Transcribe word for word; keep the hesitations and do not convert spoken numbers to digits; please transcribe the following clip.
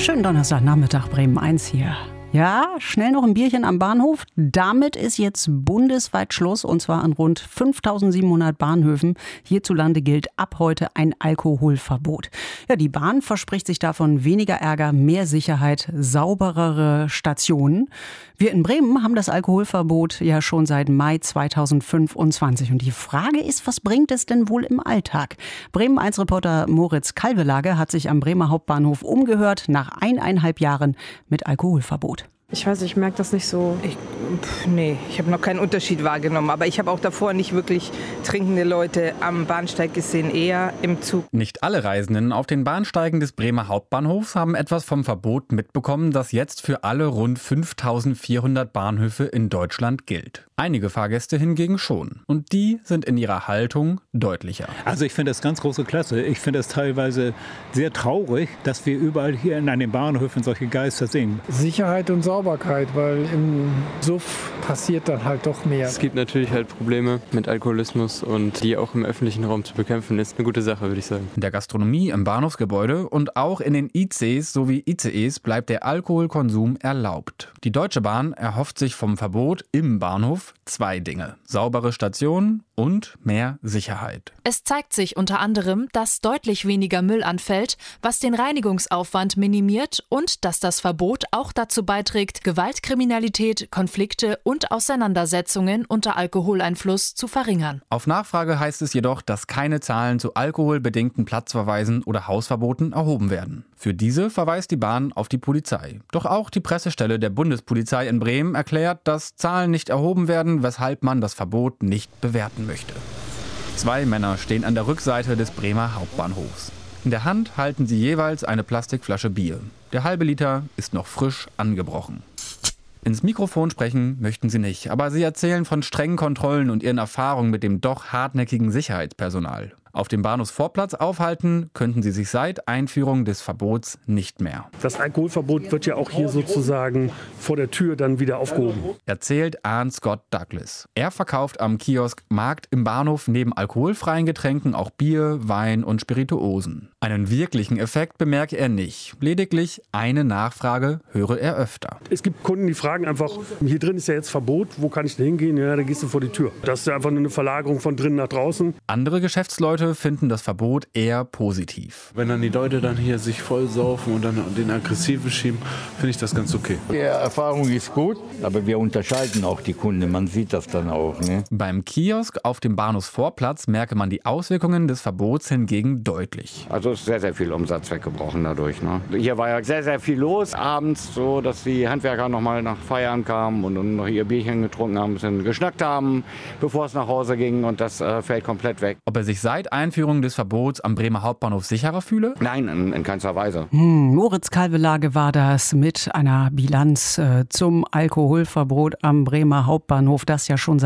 Schönen Donnerstagnachmittag, Bremen eins hier. Ja, schnell noch ein Bierchen am Bahnhof. Damit ist jetzt bundesweit Schluss, und zwar an rund fünftausendsiebenhundert Bahnhöfen. Hierzulande gilt ab heute ein Alkoholverbot. Ja, die Bahn verspricht sich davon weniger Ärger, mehr Sicherheit, sauberere Stationen. Wir in Bremen haben das Alkoholverbot ja schon seit Mai zweitausendfünfundzwanzig. Und die Frage ist, was bringt es denn wohl im Alltag? Bremen eins Reporter Moritz Kalvelage hat sich am Bremer Hauptbahnhof umgehört nach eineinhalb Jahren mit Alkoholverbot. Ich weiß, ich merke das nicht so. Ich, pff, nee, ich habe noch keinen Unterschied wahrgenommen. Aber ich habe auch davor nicht wirklich trinkende Leute am Bahnsteig gesehen, eher im Zug. Nicht alle Reisenden auf den Bahnsteigen des Bremer Hauptbahnhofs haben etwas vom Verbot mitbekommen, das jetzt für alle rund fünftausendvierhundert Bahnhöfe in Deutschland gilt. Einige Fahrgäste hingegen schon. Und die sind in ihrer Haltung deutlicher. Also ich finde das ganz große Klasse. Ich finde es teilweise sehr traurig, dass wir überall hier in den Bahnhöfen solche Geister sehen. Sicherheit und Sauberkeit, weil im Suff passiert dann halt doch mehr. Es gibt natürlich halt Probleme mit Alkoholismus und die auch im öffentlichen Raum zu bekämpfen, ist eine gute Sache, würde ich sagen. In der Gastronomie im Bahnhofsgebäude und auch in den I C Es sowie I C Es bleibt der Alkoholkonsum erlaubt. Die Deutsche Bahn erhofft sich vom Verbot im Bahnhof zwei Dinge: saubere Stationen und mehr Sicherheit. Es zeigt sich unter anderem, dass deutlich weniger Müll anfällt, was den Reinigungsaufwand minimiert und dass das Verbot auch dazu beiträgt, Gewaltkriminalität, Konflikte und Auseinandersetzungen unter Alkoholeinfluss zu verringern. Auf Nachfrage heißt es jedoch, dass keine Zahlen zu alkoholbedingten Platzverweisen oder Hausverboten erhoben werden. Für diese verweist die Bahn auf die Polizei. Doch auch die Pressestelle der Bundespolizei in Bremen erklärt, dass Zahlen nicht erhoben werden, weshalb man das Verbot nicht bewerten möchte. Zwei Männer stehen an der Rückseite des Bremer Hauptbahnhofs. In der Hand halten sie jeweils eine Plastikflasche Bier. Der halbe Liter ist noch frisch angebrochen. Ins Mikrofon sprechen möchten sie nicht, aber sie erzählen von strengen Kontrollen und ihren Erfahrungen mit dem doch hartnäckigen Sicherheitspersonal. Auf dem Bahnhofsvorplatz aufhalten könnten sie sich seit Einführung des Verbots nicht mehr. Das Alkoholverbot wird ja auch hier sozusagen vor der Tür dann wieder aufgehoben. Erzählt Arne Scott Douglas. Er verkauft am Kiosk Markt im Bahnhof neben alkoholfreien Getränken auch Bier, Wein und Spirituosen. Einen wirklichen Effekt bemerke er nicht. Lediglich eine Nachfrage höre er öfter. Es gibt Kunden, die fragen einfach, hier drin ist ja jetzt Verbot, wo kann ich denn hingehen? Ja, da gehst du vor die Tür. Das ist einfach nur eine Verlagerung von drinnen nach draußen. Andere Geschäftsleute finden das Verbot eher positiv. Wenn dann die Leute dann hier sich voll saufen und dann den Aggressiven schieben, finde ich das ganz okay. Die Erfahrung ist gut, aber wir unterscheiden auch die Kunden, man sieht das dann auch. Ne? Beim Kiosk auf dem Bahnhofsvorplatz merke man die Auswirkungen des Verbots hingegen deutlich. Also ist sehr, sehr viel Umsatz weggebrochen dadurch. Ne? Hier war ja sehr, sehr viel los abends, so dass die Handwerker noch mal nach Feiern kamen und, und noch ihr Bierchen getrunken haben, ein bisschen geschnackt haben, bevor es nach Hause ging, und das äh, fällt komplett weg. Ob er sich seit Einführung des Verbots am Bremer Hauptbahnhof sicherer fühle? Nein, in, in keinster Weise. Hm, Moritz Kalvelage war das mit einer Bilanz äh, zum Alkoholverbot am Bremer Hauptbahnhof, das ja schon seit